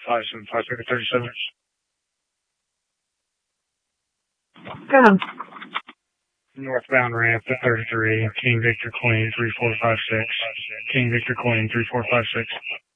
57, Go. Northbound ramp to 33, King Victor Queen 3456, King Victor Queen 3456.